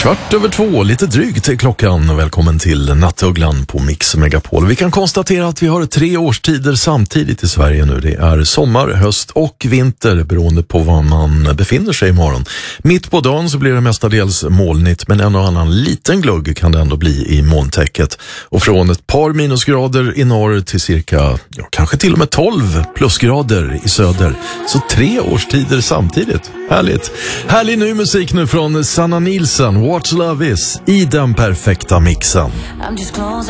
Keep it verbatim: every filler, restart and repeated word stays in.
Kvart över två, lite drygt till klockan. Välkommen till Nattugglan på Mix Megapol. Vi kan konstatera att vi har tre årstider samtidigt i Sverige nu. Det är sommar, höst och vinter beroende på var man befinner sig imorgon. Mitt på dagen så blir det mestadels molnigt, men en och annan liten glugg kan det ändå bli i molntäcket. Och från ett par minusgrader i norr till cirka, ja, kanske till och med tolv plusgrader i söder. Så tre årstider samtidigt. Härligt. Härlig ny musik nu från Sanna Nilsson. What Love Is i den perfekta mixen.